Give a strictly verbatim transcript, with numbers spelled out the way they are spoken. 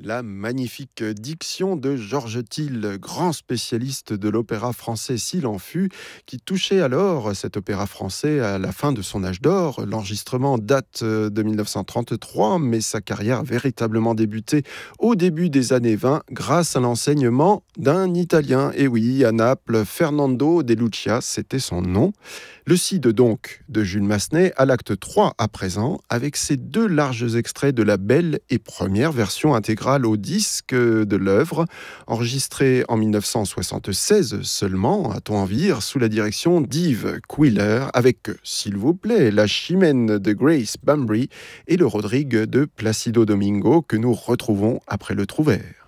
La magnifique diction de Georges Thill, grand spécialiste de l'opéra français s'il en fut, qui touchait alors cet opéra français à la fin de son âge d'or. L'enregistrement date de mille neuf cent trente-trois, mais sa carrière a véritablement débuté au début des années vingt grâce à l'enseignement d'un Italien. Et oui, à Naples, Fernando De Lucia, c'était son nom. Le Cid donc de Jules Massenet à l'acte trois à présent, avec ces deux larges extraits de la belle et première version intégrale au disque de l'œuvre, enregistrée en mille neuf cent soixante-seize seulement, à-t-on en dire, sous la direction d'Yves Quiller, avec, s'il vous plaît, la Chimène de Grace Bambry et le Rodrigue de Placido Domingo que nous retrouvons après le Trouvère.